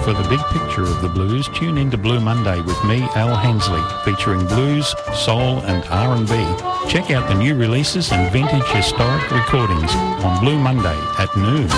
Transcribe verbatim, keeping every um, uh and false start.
For the big picture of the blues, tune into Blue Monday with me, Al Hensley, featuring blues, soul and R and B. Check out the new releases and vintage historic recordings on Blue Monday at noon.